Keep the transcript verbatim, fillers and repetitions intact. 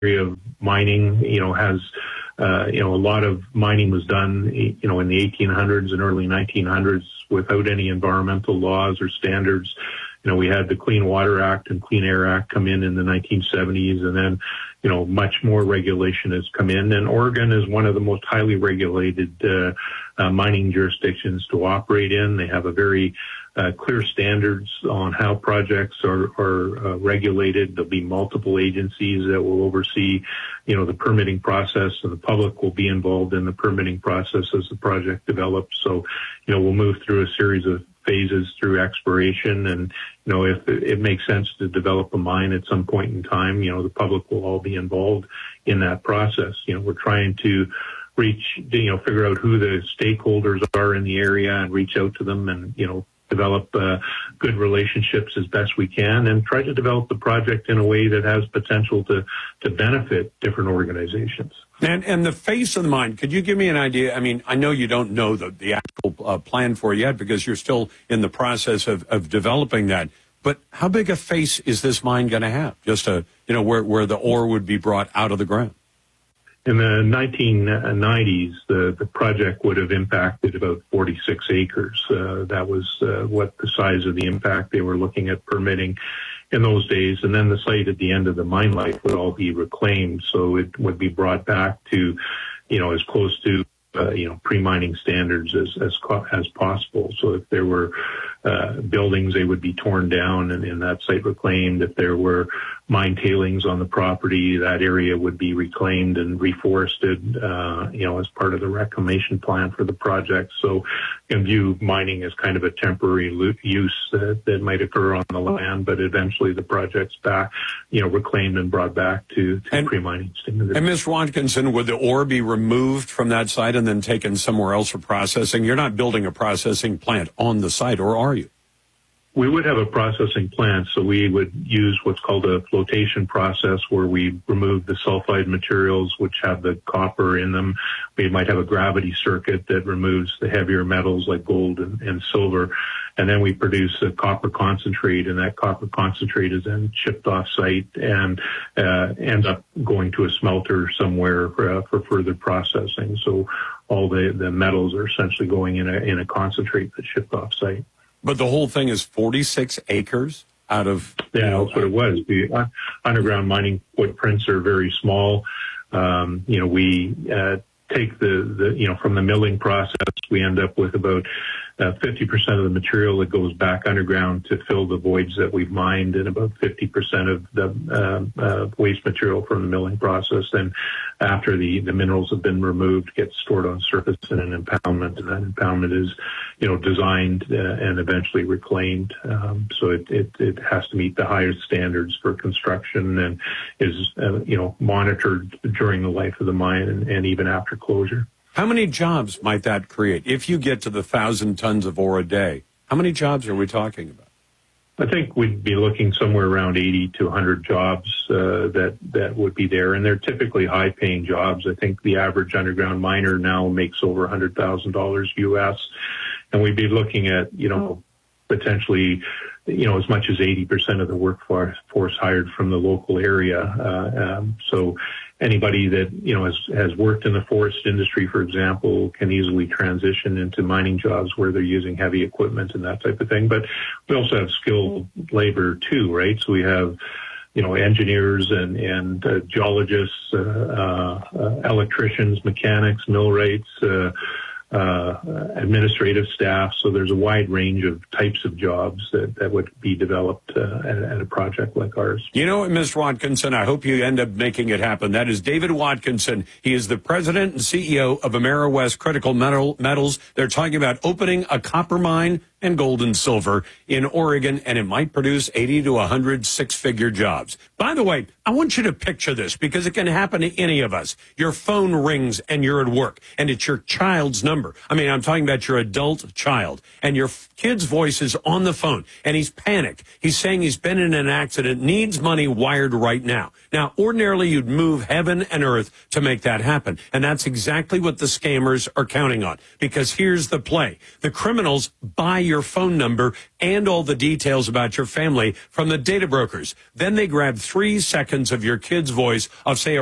area of mining, you know, has, uh, you know, a lot of mining was done, you know, in the eighteen hundreds and early nineteen hundreds without any environmental laws or standards. You know, we had the Clean Water Act and Clean Air Act come in in the nineteen seventies, and then, you know, much more regulation has come in. And Oregon is one of the most highly regulated uh, uh, mining jurisdictions to operate in. They have a very uh, clear standards on how projects are, are uh, regulated. There'll be multiple agencies that will oversee, you know, the permitting process, and the public will be involved in the permitting process as the project develops. So, you know, we'll move through a series of phases through exploration, and you know, if it makes sense to develop a mine at some point in time, you know, the public will all be involved in that process. You know, we're trying to reach, you know, figure out who the stakeholders are in the area and reach out to them, and you know, develop uh, good relationships as best we can, and try to develop the project in a way that has potential to to benefit different organizations. And and the face of the mine, could you give me an idea? I mean, I know you don't know the, the actual uh, plan for it yet because you're still in the process of, of developing that. But how big a face is this mine going to have? Just a, you know, where, where the ore would be brought out of the ground? In the nineteen nineties, the, the project would have impacted about forty-six acres. Uh, that was uh, what the size of the impact they were looking at permitting in those days. And then the site at the end of the mine life would all be reclaimed. So it would be brought back to, you know, as close to, uh, you know, pre-mining standards as, as, as possible. So if there were uh, buildings, they would be torn down and, and that site reclaimed. If there were mine tailings on the property, that area would be reclaimed and reforested, uh, you know, as part of the reclamation plan for the project. So you can view mining as kind of a temporary use that, that might occur on the land, but eventually the project's back, you know, reclaimed and brought back to, to pre-mining standards. And Miz Watkinson, would the ore be removed from that site and then taken somewhere else for processing? You're not building a processing plant on the site, or are you? We would have a processing plant, so we would use what's called a flotation process where we remove the sulfide materials which have the copper in them. We might have a gravity circuit that removes the heavier metals like gold and, and silver, and then we produce a copper concentrate, and that copper concentrate is then shipped off site and uh, ends up going to a smelter somewhere for, uh, for further processing. So all the, the metals are essentially going in a, in a concentrate that's shipped off site. But the whole thing is forty-six acres out of... Yeah, know, that's what it was. The underground mining footprints are very small. Um, you know, we uh, take the, the, you know, from the milling process, we end up with about uh, fifty percent of the material that goes back underground to fill the voids that we've mined, and about fifty percent of the uh, uh, waste material from the milling process. And after the, the minerals have been removed, gets stored on surface in an impoundment, and that impoundment is, you know, designed uh, and eventually reclaimed. Um, so it, it, it has to meet the highest standards for construction, and is, uh, you know, monitored during the life of the mine and, and even after closure. How many jobs might that create? If you get to the thousand tons of ore a day, how many jobs are we talking about? I think we'd be looking somewhere around eighty to one hundred jobs uh, that, that would be there. And they're typically high-paying jobs. I think the average underground miner now makes over one hundred thousand dollars U S. And we'd be looking at, you know, potentially, you know, as much as eighty percent of the workforce force hired from the local area. Uh, um, so anybody that, you know, has, has worked in the forest industry, for example, can easily transition into mining jobs where they're using heavy equipment and that type of thing. But we also have skilled labor too, right? So we have, you know, engineers and, and uh, geologists, uh, uh, uh, electricians, mechanics, millwrights, uh, uh, administrative staff. So there's a wide range of types of jobs that, that would be developed uh, at, at a project like ours. You know what, Mister Watkinson, I hope you end up making it happen. That is David Watkinson. He is the president and C E O of Ameriwest Critical Metal, Metals. They're talking about opening a copper mine and gold and silver in Oregon, and it might produce eighty to one hundred six-figure jobs. By the way, I want you to picture this because it can happen to any of us. Your phone rings and you're at work, and it's your child's number. I mean, I'm talking about your adult child, and your kid's voice is on the phone, and he's panicked. He's saying he's been in an accident, needs money wired right now. Now, ordinarily, you'd move heaven and earth to make that happen, and that's exactly what the scammers are counting on, because here's the play. The criminals buy your your phone number and all the details about your family from the data brokers. Then they grab three seconds of your kid's voice of, say, a